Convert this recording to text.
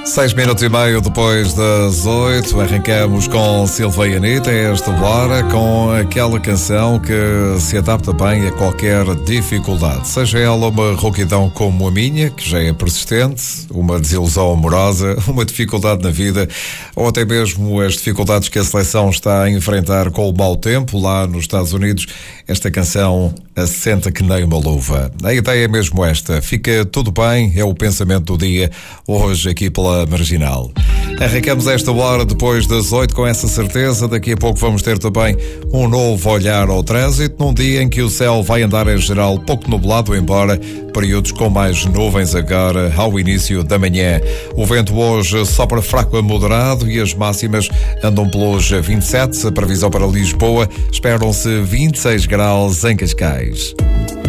6 minutos e meio depois das 8, arrancamos com Silva e Anitta a esta hora, com aquela canção que se adapta bem a qualquer dificuldade, seja ela uma rouquidão como a minha, que já é persistente, uma desilusão amorosa, uma dificuldade na vida, ou até mesmo as dificuldades que a seleção está a enfrentar com o mau tempo lá nos Estados Unidos. Esta canção assenta que nem uma luva. A ideia é mesmo esta: fica tudo bem, é o pensamento do dia, hoje aqui pela Marginal. Arrancamos esta hora depois das 8 com essa certeza. Daqui a pouco vamos ter também um novo olhar ao trânsito, num dia em que o céu vai andar em geral pouco nublado, embora períodos com mais nuvens agora ao início da manhã. O vento hoje sopra fraco a moderado e as máximas andam pelos 27. A previsão para Lisboa: esperam-se 26 graus em Cascais.